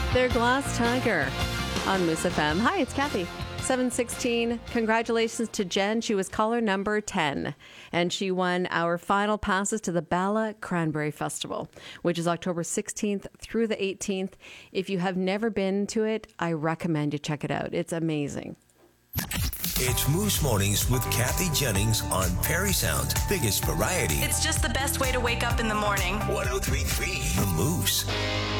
Their Glass Tiger on Moose FM. Hi, it's Kathy. 7:16. Congratulations to Jen. She was caller number 10, and she won our final passes to the Bala Cranberry Festival, which is October 16th through the 18th. If you have never been to it, I recommend you check it out. It's amazing. It's Moose Mornings with Kathy Jennings on Perry Sound's biggest variety. It's just the best way to wake up in the morning. 103.3 The Moose.